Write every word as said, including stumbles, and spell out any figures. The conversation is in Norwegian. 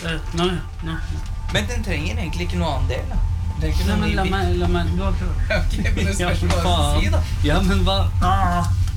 Nei, nei. Men den trenger egentlig ikke noe annen del, da. Den trenger ikke Nei, noe men ny la bit. meg, la meg, du har prøvd. Ok, men det Ja, spørs hva du faen. si, da. Ja, men hva? Ah,